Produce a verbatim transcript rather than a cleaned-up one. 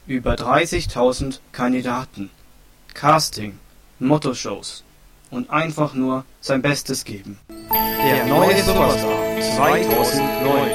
über dreißigtausend Kandidaten, Casting, Motto-Shows und einfach nur sein Bestes geben. Der neue Superstar zweitausendneun.